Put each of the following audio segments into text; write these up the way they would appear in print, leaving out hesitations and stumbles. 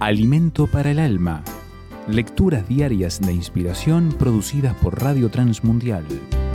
Alimento para el alma. Lecturas diarias de inspiración producidas por Radio Transmundial.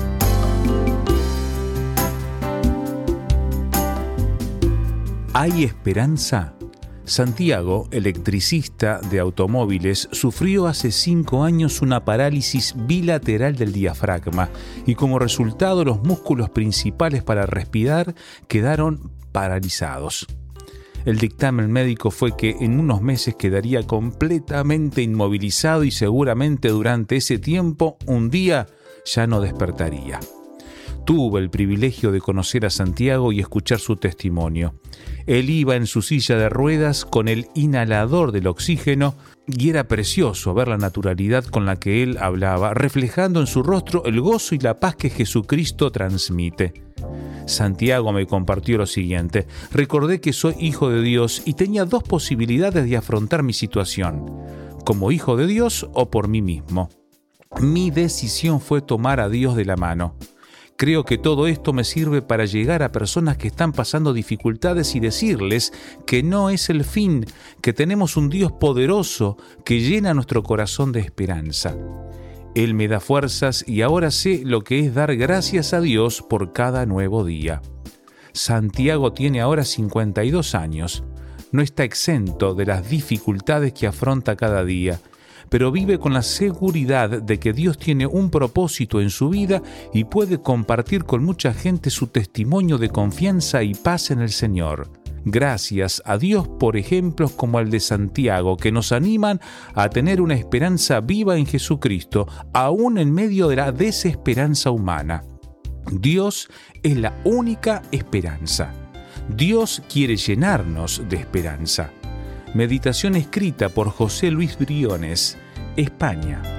¿Hay esperanza? Santiago, electricista de automóviles, sufrió hace 5 años una parálisis bilateral del diafragma y como resultado los músculos principales para respirar quedaron paralizados. El dictamen médico fue que en unos meses quedaría completamente inmovilizado y seguramente durante ese tiempo un día ya no despertaría. Tuve el privilegio de conocer a Santiago y escuchar su testimonio. Él iba en su silla de ruedas con el inhalador del oxígeno y era precioso ver la naturalidad con la que él hablaba, reflejando en su rostro el gozo y la paz que Jesucristo transmite. Santiago me compartió lo siguiente: recordé que soy hijo de Dios y tenía 2 posibilidades de afrontar mi situación, como hijo de Dios o por mí mismo. Mi decisión fue tomar a Dios de la mano. Creo que todo esto me sirve para llegar a personas que están pasando dificultades y decirles que no es el fin, que tenemos un Dios poderoso que llena nuestro corazón de esperanza. Él me da fuerzas y ahora sé lo que es dar gracias a Dios por cada nuevo día. Santiago tiene ahora 52 años. No está exento de las dificultades que afronta cada día, pero vive con la seguridad de que Dios tiene un propósito en su vida y puede compartir con mucha gente su testimonio de confianza y paz en el Señor. Gracias a Dios por ejemplos como el de Santiago, que nos animan a tener una esperanza viva en Jesucristo, aún en medio de la desesperanza humana. Dios es la única esperanza. Dios quiere llenarnos de esperanza. Meditación escrita por José Luis Briones, España.